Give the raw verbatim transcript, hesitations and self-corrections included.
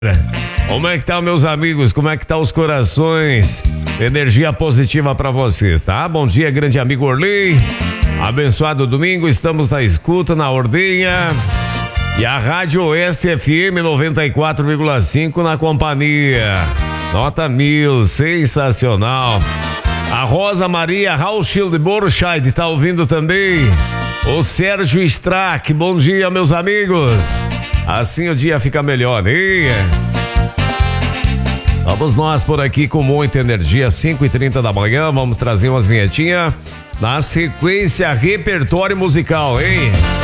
Como é que tá, meus amigos? Como é que tá os corações? Energia positiva pra vocês, tá? Bom dia, grande amigo Orly. Abençoado domingo, estamos na escuta, na ordenha. E a Rádio Oeste F M noventa e quatro vírgula cinco na companhia. Nota mil, sensacional. A Rosa Maria Rauschild Borscheid tá ouvindo também. O Sérgio Strack, bom dia, meus amigos. Assim o dia fica melhor, hein? Vamos nós por aqui com muita energia, cinco e trinta da manhã, vamos trazer umas vinhetinhas na sequência repertório musical, hein?